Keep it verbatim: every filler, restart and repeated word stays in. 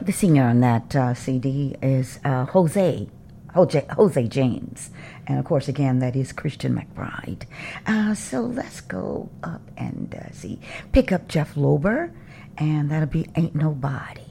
the singer on that uh, C D is uh, Jose, Jose, Jose James. And of course, again, that is Christian McBride. Uh, so let's go up and uh, see, pick up Jeff Lober, and that'll be Ain't Nobody.